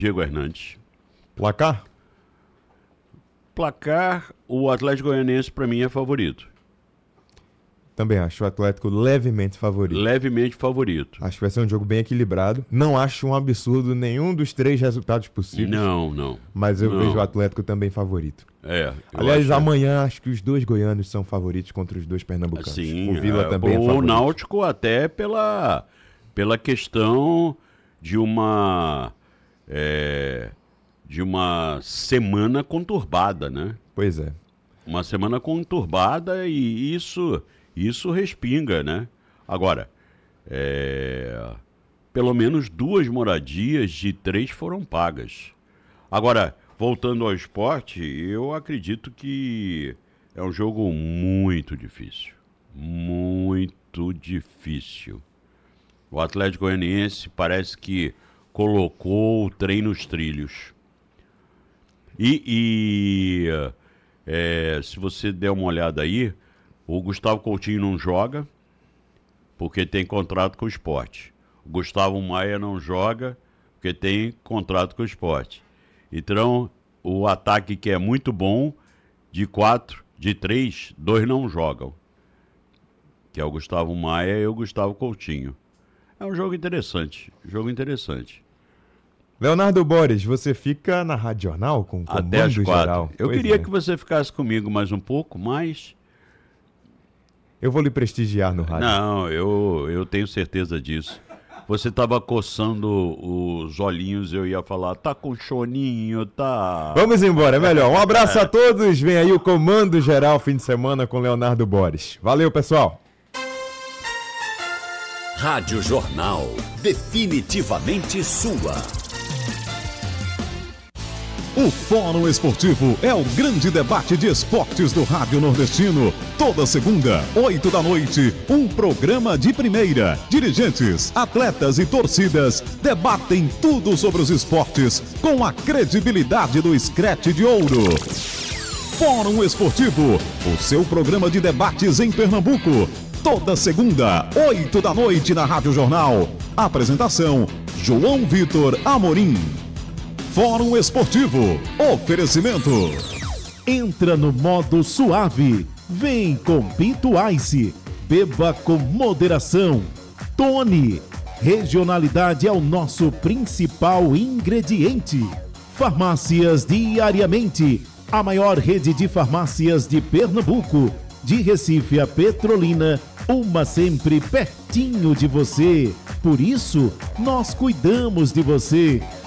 Diego Hernandes. Placar? Placar, o Atlético Goianiense para mim é favorito. Também acho o Atlético levemente favorito. Levemente favorito. Acho que vai ser um jogo bem equilibrado. Não acho um absurdo nenhum dos 3 resultados possíveis. Não. Mas eu vejo o Atlético também favorito. Aliás, amanhã acho que os 2 goianos são favoritos contra os 2 pernambucanos. Sim, o Vila também é favorito. O Náutico até pela questão de uma semana conturbada, né? Pois é. Uma semana conturbada e isso respinga, né? Agora, pelo menos 2 moradias de 3 foram pagas. Agora, voltando ao esporte, eu acredito que é um jogo muito difícil. Muito difícil. O Atlético Goianiense parece que colocou o trem nos trilhos. Se você der uma olhada aí, o Gustavo Coutinho não joga porque tem contrato com o Sport. O Gustavo Maia não joga porque tem contrato com o Sport. Então, o ataque que é muito bom, de 3, 2 não jogam. Que é o Gustavo Maia e o Gustavo Coutinho. É um jogo interessante. Leonardo Boris, você fica na Rádio Jornal com o comando até às 4. geral? Eu queria que você ficasse comigo mais um pouco, mas... Eu vou lhe prestigiar no rádio. Não, eu tenho certeza disso. Você estava coçando os olhinhos, eu ia falar, tá com choninho, tá... Vamos embora, é melhor. Um abraço a todos, vem aí o Comando Geral fim de semana com Leonardo Boris. Valeu, pessoal. Rádio Jornal, definitivamente sua. O Fórum Esportivo é o grande debate de esportes do Rádio Nordestino. Toda segunda, 8 da noite, um programa de primeira. Dirigentes, atletas e torcidas debatem tudo sobre os esportes com a credibilidade do Scratch de Ouro. Fórum Esportivo, o seu programa de debates em Pernambuco. Toda segunda, 8 da noite na Rádio Jornal. Apresentação, João Vitor Amorim. Fórum Esportivo. Oferecimento. Entra no modo suave. Vem com Pinto Ice. Beba com moderação. Tony. Regionalidade é o nosso principal ingrediente. Farmácias Diariamente. A maior rede de farmácias de Pernambuco. De Recife a Petrolina. Uma sempre pertinho de você. Por isso, nós cuidamos de você.